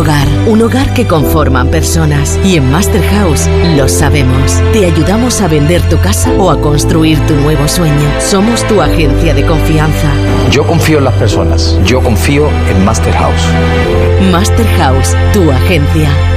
un hogar que conforman personas. Y en Master House lo sabemos. Te ayudamos a vender tu casa o a construir tu nuevo sueño. Somos tu agencia de confianza. Yo confío en las personas. Yo confío en Master House. Master House, tu agencia.